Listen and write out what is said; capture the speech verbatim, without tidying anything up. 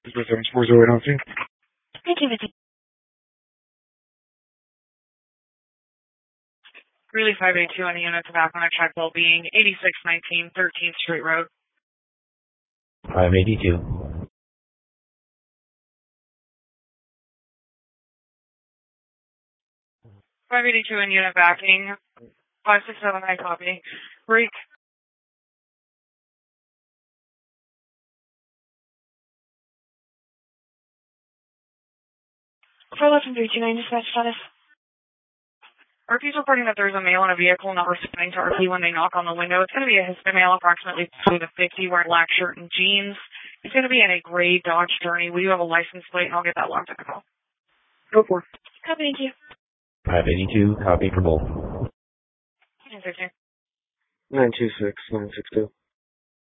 seven four zero eight on Thank you, Vicky. Greeley five eighty-two on the unit to back on a check well-being, eighty-six nineteen thirteenth Street Road. five eighty-two. five eighty-two in unit backing, five six seven, I copy. Break. four eleven three two nine, dispatch status. R P's reporting that there's a male in a vehicle not responding to R P when they knock on the window. It's going to be a Hispanic male, approximately two to fifty, wearing black shirt and jeans. It's going to be in a gray Dodge Journey. We do have a license plate, and I'll get that locked in the call. Go for it. Copy, thank you. five eighty-two, copy for both. nine six two. nine two six nine six two.